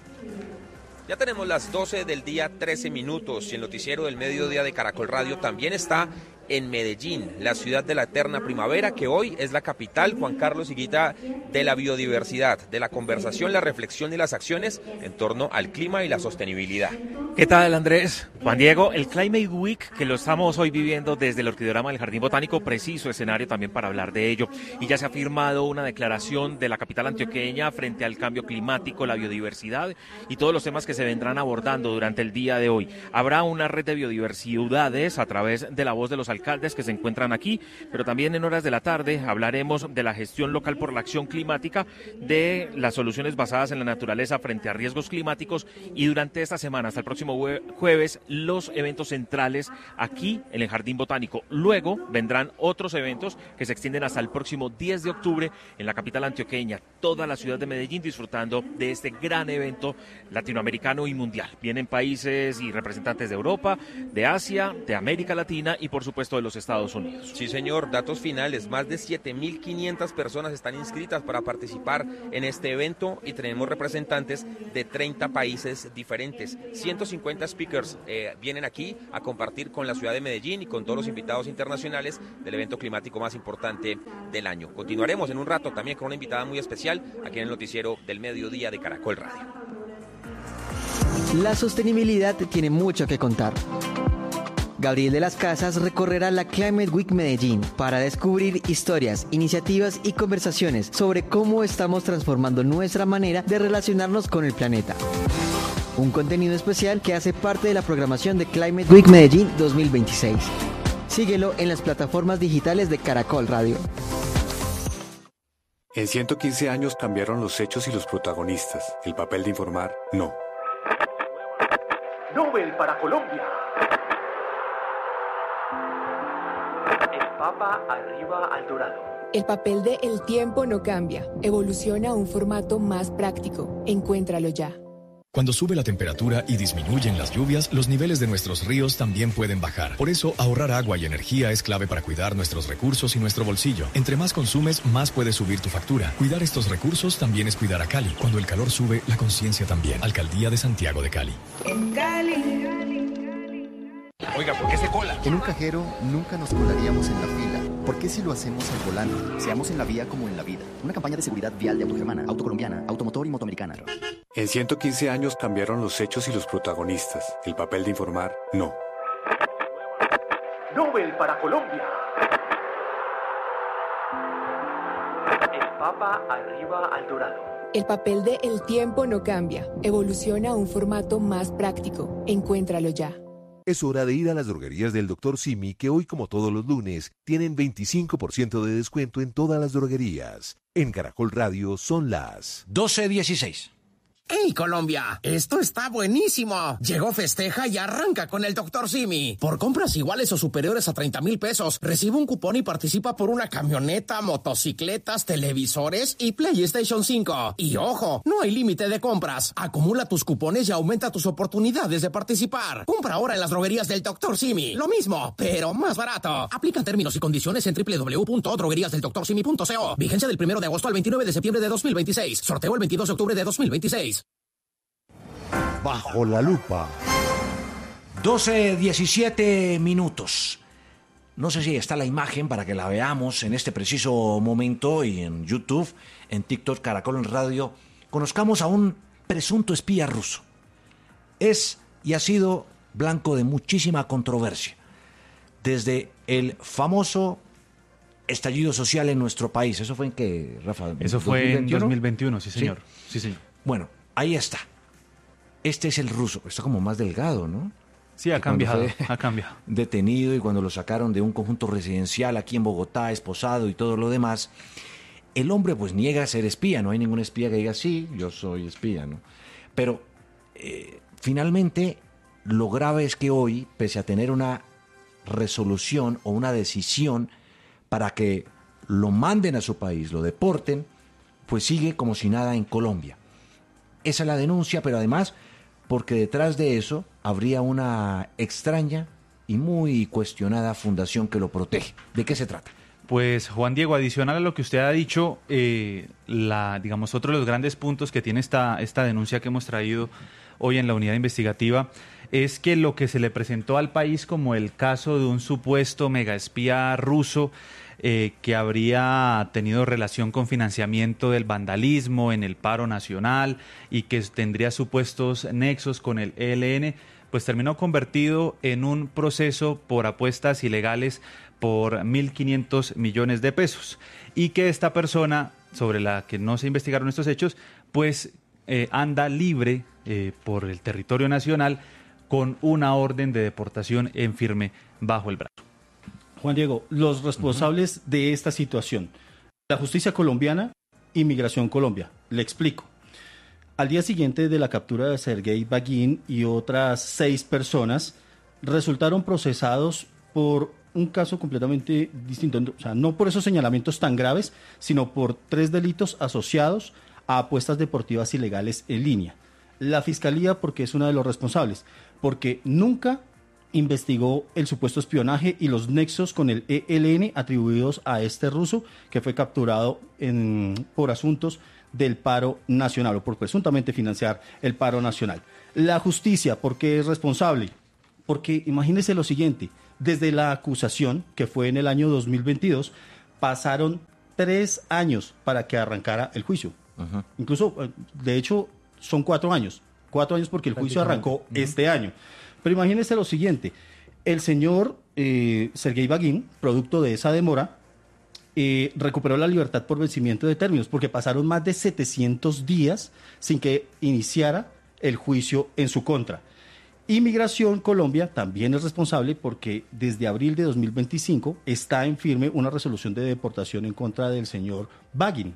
Ya tenemos las doce del día, trece minutos, y el noticiero del mediodía de Caracol Radio también está en Medellín, la ciudad de la eterna primavera, que hoy es la capital, Juan Carlos Higuita, de la biodiversidad, de la conversación, la reflexión y las acciones en torno al clima y la sostenibilidad. ¿Qué tal, Andrés? Juan Diego, el Climate Week, que lo estamos hoy viviendo desde el Orquideorama del Jardín Botánico, preciso escenario también para hablar de ello. Y ya se ha firmado una declaración de la capital antioqueña frente al cambio climático, la biodiversidad y todos los temas que se vendrán abordando durante el día de hoy. Habrá una red de biodiversidades a través de la voz de los alcaldes que se encuentran aquí, pero también en horas de la tarde hablaremos de la gestión local por la acción climática, de las soluciones basadas en la naturaleza frente a riesgos climáticos, y durante esta semana, hasta el próximo jueves, los eventos centrales aquí en el Jardín Botánico. Luego vendrán otros eventos que se extienden hasta el próximo diez de octubre en la capital antioqueña, toda la ciudad de Medellín disfrutando de este gran evento latinoamericano y mundial. Vienen países y representantes de Europa, de Asia, de América Latina y por supuesto de los Estados Unidos. Sí, señor, datos finales, más de siete mil quinientas personas están inscritas para participar en este evento y tenemos representantes de treinta países diferentes. ciento cincuenta speakers eh, vienen aquí a compartir con la ciudad de Medellín y con todos los invitados internacionales del evento climático más importante del año. Continuaremos en un rato también con una invitada muy especial aquí en el noticiero del mediodía de Caracol Radio. La sostenibilidad tiene mucho que contar. Gabriel de las Casas recorrerá la Climate Week Medellín para descubrir historias, iniciativas y conversaciones sobre cómo estamos transformando nuestra manera de relacionarnos con el planeta. Un contenido especial que hace parte de la programación de Climate Week Medellín dos mil veintiséis. Síguelo en las plataformas digitales de Caracol Radio. En ciento quince años cambiaron los hechos y los protagonistas. El papel de informar, no. Nobel para Colombia. El Papa arriba al dorado. El papel de El tiempo no cambia. Evoluciona a un formato más práctico. Encuéntralo ya. Cuando sube la temperatura y disminuyen las lluvias, los niveles de nuestros ríos también pueden bajar. Por eso, ahorrar agua y energía es clave para cuidar nuestros recursos y nuestro bolsillo. Entre más consumes, más puede subir tu factura. Cuidar estos recursos también es cuidar a Cali. Cuando el calor sube, la conciencia también. Alcaldía de Santiago de Cali. En Cali. Oiga, ¿por qué se cola? En un cajero nunca nos colaríamos en la fila. ¿Por qué si lo hacemos al volante? Seamos en la vía como en la vida. Una campaña de seguridad vial de Autogermana, Autocolombiana, Automotor y Motoamericana. En ciento quince años cambiaron los hechos y los protagonistas. El papel de informar, no. Nobel para Colombia. El Papa arriba al dorado. El papel de El tiempo no cambia. Evoluciona a un formato más práctico. Encuéntralo ya. Es hora de ir a las droguerías del doctor Simi, que hoy, como todos los lunes, tienen veinticinco por ciento de descuento en todas las droguerías. En Caracol Radio son las doce dieciséis. ¡Hey, Colombia! ¡Esto está buenísimo! Llegó Festeja y arranca con el doctor Simi. Por compras iguales o superiores a treinta mil pesos, recibe un cupón y participa por una camioneta, motocicletas, televisores y PlayStation cinco. Y ojo, no hay límite de compras. Acumula tus cupones y aumenta tus oportunidades de participar. Compra ahora en las droguerías del doctor Simi. Lo mismo, pero más barato. Aplican términos y condiciones en doble u doble u doble u punto droguerías del doctor simi punto co. Vigencia del primero de agosto al veintinueve de septiembre de dos mil veintiséis. Sorteo el veintidós de octubre de dos mil veintiséis. Bajo la lupa. doce, diecisiete minutos. No sé si está la imagen para que la veamos en este preciso momento y en YouTube, en TikTok, Caracol en Radio. Conozcamos a un presunto espía ruso. Es y ha sido blanco de muchísima controversia. Desde el famoso estallido social en nuestro país. ¿Eso fue en qué, Rafa? Eso fue ¿dos mil veintiuno? En dos mil veintiuno, sí señor. ¿Sí? Sí, señor. Bueno, ahí está. Este es el ruso. Está como más delgado, ¿no? Sí, ha cambiado, ha cambiado. Detenido y cuando lo sacaron de un conjunto residencial aquí en Bogotá, esposado y todo lo demás, el hombre pues niega ser espía. No hay ningún espía que diga, sí, yo soy espía, ¿no? Pero eh, finalmente lo grave es que hoy, pese a tener una resolución o una decisión para que lo manden a su país, lo deporten, pues sigue como si nada en Colombia. Esa es la denuncia, pero además porque detrás de eso habría una extraña y muy cuestionada fundación que lo protege. ¿De qué se trata? Pues Juan Diego, adicional a lo que usted ha dicho, eh, la, digamos, otro de los grandes puntos que tiene esta, esta denuncia que hemos traído hoy en la unidad investigativa es que lo que se le presentó al país como el caso de un supuesto megaespía ruso eh, que habría tenido relación con financiamiento del vandalismo en el paro nacional y que tendría supuestos nexos con el E L N, pues terminó convertido en un proceso por apuestas ilegales por mil quinientos millones de pesos y que esta persona, sobre la que no se investigaron estos hechos, pues eh, anda libre eh, por el territorio nacional con una orden de deportación en firme bajo el brazo. Juan Diego, los responsables uh-huh. de esta situación, la justicia colombiana y Migración Colombia. Le explico. Al día siguiente de la captura de Sergei Bagin y otras seis personas, resultaron procesados por un caso completamente distinto. O sea, no por esos señalamientos tan graves, sino por tres delitos asociados a apuestas deportivas ilegales en línea. La Fiscalía, porque es una de los responsables, porque nunca investigó el supuesto espionaje y los nexos con el E L N atribuidos a este ruso que fue capturado en, por asuntos del paro nacional o por presuntamente financiar el paro nacional. La justicia, ¿por qué es responsable? Porque imagínese lo siguiente, desde la acusación, que fue en el año dos mil veintidós, pasaron tres años para que arrancara el juicio. Uh-huh. Incluso, de hecho, son cuatro años. Cuatro años porque el juicio arrancó uh-huh. este año. Pero imagínese lo siguiente, el señor eh, Sergei Bagin, producto de esa demora, eh, recuperó la libertad por vencimiento de términos, porque pasaron más de setecientos días sin que iniciara el juicio en su contra. Inmigración Colombia también es responsable porque desde abril de dos mil veinticinco está en firme una resolución de deportación en contra del señor Bagin.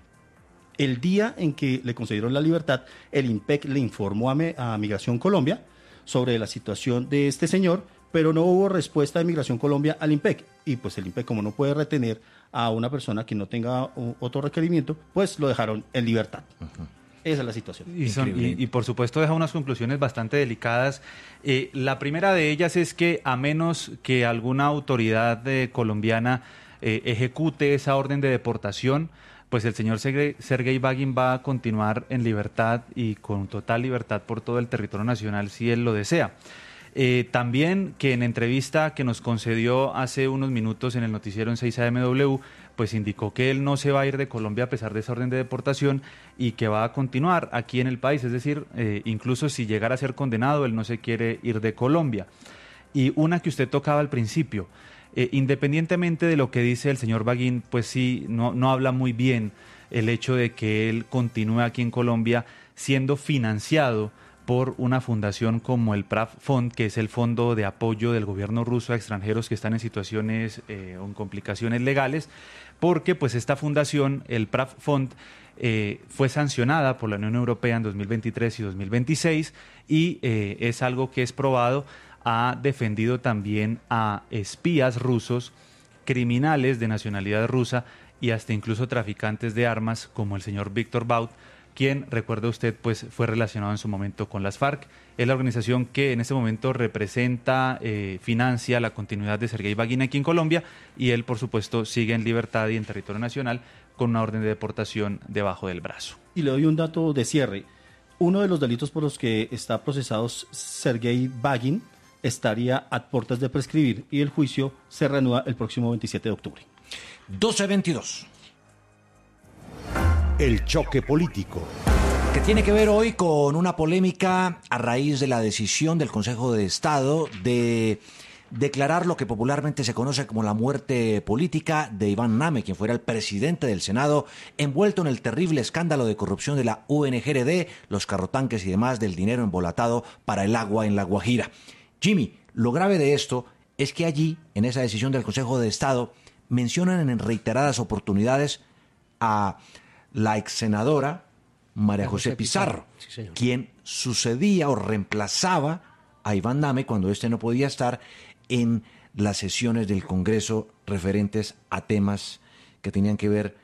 El día en que le concedieron la libertad, el IMPEC le informó a, me, a Migración Colombia sobre la situación de este señor, pero no hubo respuesta de Migración Colombia al IMPEC. Y pues el IMPEC, como no puede retener a una persona que no tenga uh, otro requerimiento, pues lo dejaron en libertad. Uh-huh. Esa es la situación. Y, son, y, y por supuesto deja unas conclusiones bastante delicadas. Eh, la primera de ellas es que a menos que alguna autoridad eh, colombiana eh, ejecute esa orden de deportación, pues el señor Sergei Bagin va a continuar en libertad y con total libertad por todo el territorio nacional si él lo desea. Eh, también que en entrevista que nos concedió hace unos minutos en el noticiero en seis A M W, pues indicó que él no se va a ir de Colombia a pesar de esa orden de deportación y que va a continuar aquí en el país, es decir, eh, incluso si llegara a ser condenado, él no se quiere ir de Colombia. Y una que usted tocaba al principio, eh, independientemente de lo que dice el señor Bagin, pues sí, no, no habla muy bien el hecho de que él continúe aquí en Colombia siendo financiado por una fundación como el Prav Fond, que es el fondo de apoyo del gobierno ruso a extranjeros que están en situaciones eh, o en complicaciones legales, porque pues esta fundación, el Prav Fond, eh, fue sancionada por la Unión Europea en dos mil veintitrés y dos mil veintiséis y eh, es algo que es probado, ha defendido también a espías rusos, criminales de nacionalidad rusa y hasta incluso traficantes de armas como el señor Víctor Bout, quien, recuerda usted, pues fue relacionado en su momento con las FARC. Es la organización que en este momento representa, eh, financia la continuidad de Sergei Bagin aquí en Colombia, y él, por supuesto, sigue en libertad y en territorio nacional con una orden de deportación debajo del brazo. Y le doy un dato de cierre. Uno de los delitos por los que está procesado Sergei Bagin estaría a puertas de prescribir y el juicio se reanuda el próximo veintisiete de octubre. doce veintidós. El choque político. Que tiene que ver hoy con una polémica a raíz de la decisión del Consejo de Estado de declarar lo que popularmente se conoce como la muerte política de Iván Name, quien fuera el presidente del Senado, envuelto en el terrible escándalo de corrupción de la U N G R D, los carrotanques y demás del dinero embolatado para el agua en La Guajira. Jimmy, lo grave de esto es que allí, en esa decisión del Consejo de Estado, mencionan en reiteradas oportunidades a la ex senadora María José Pizarro, sí, señor, quien sucedía o reemplazaba a Iván Name cuando éste no podía estar en las sesiones del Congreso referentes a temas que tenían que ver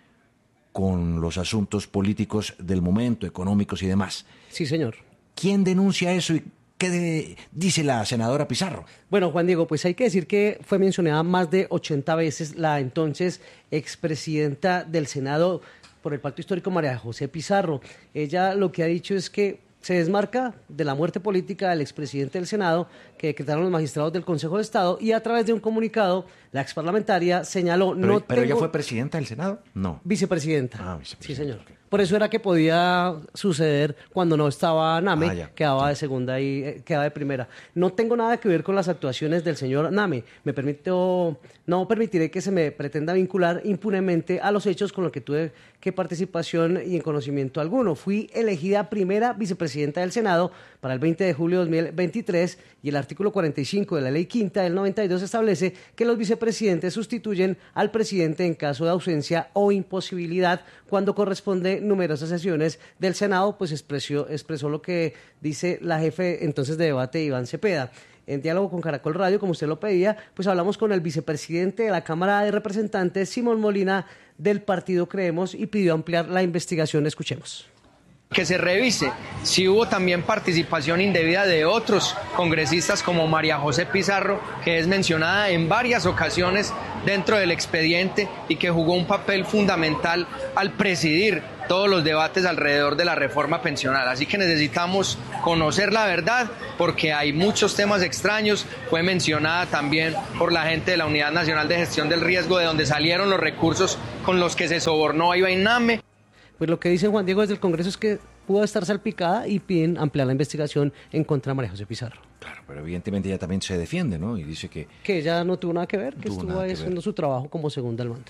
con los asuntos políticos del momento, económicos y demás. Sí, señor. ¿Quién denuncia eso y qué de, dice la senadora Pizarro? Bueno, Juan Diego, pues hay que decir que fue mencionada más de ochenta veces la entonces expresidenta del Senado por el Pacto Histórico, María José Pizarro. Ella lo que ha dicho es que se desmarca de la muerte política del expresidente del Senado que decretaron los magistrados del Consejo de Estado, y a través de un comunicado la exparlamentaria señaló... ¿Pero, no pero tengo... ella fue presidenta del Senado? No. Vicepresidenta. Ah, vicepresidenta. Sí, señor. Por eso era que podía suceder cuando no estaba Name, Ah, ya. quedaba de segunda y eh, quedaba de primera. No tengo nada que ver con las actuaciones del señor Name. Me permito, no permitiré que se me pretenda vincular impunemente a los hechos con los que tuve que participación y en conocimiento alguno. Fui elegida primera vicepresidenta del Senado para el veinte de julio de dos mil veintitrés y el artículo cuarenta y cinco de la Ley Quinta del noventa y dos establece que los vicepresidentes sustituyen al presidente en caso de ausencia o imposibilidad cuando corresponde numerosas sesiones del Senado, pues expresó, expresó lo que dice la jefe entonces de debate, Iván Cepeda. En diálogo con Caracol Radio, como usted lo pedía, pues hablamos con el vicepresidente de la Cámara de Representantes, Simón Molina, del partido Creemos, y pidió ampliar la investigación. Escuchemos. Que se revise si hubo también participación indebida de otros congresistas como María José Pizarro, que es mencionada en varias ocasiones dentro del expediente y que jugó un papel fundamental al presidir todos los debates alrededor de la reforma pensional. Así que necesitamos conocer la verdad porque hay muchos temas extraños. Fue mencionada también por la gente de la Unidad Nacional de Gestión del Riesgo, de donde salieron los recursos con los que se sobornó a Iván Name. Pues lo que dice Juan Diego desde el Congreso es que pudo estar salpicada y piden ampliar la investigación en contra de María José Pizarro. Claro, pero evidentemente ella también se defiende, ¿no? Y dice que... Que ella no tuvo nada que ver, que Tuvo estuvo nada ahí que haciendo ver. su trabajo como segunda al mando.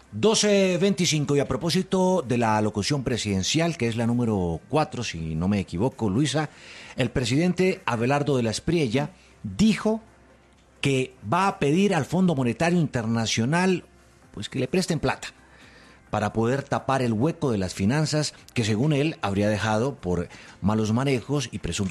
doce veinticinco, y a propósito de la alocución presidencial, que es la número cuatro, si no me equivoco, Luisa, el presidente Abelardo de la Espriella dijo que va a pedir al Fondo Monetario Internacional pues que le presten plata para poder tapar el hueco de las finanzas que, según él, habría dejado por malos manejos y presuntos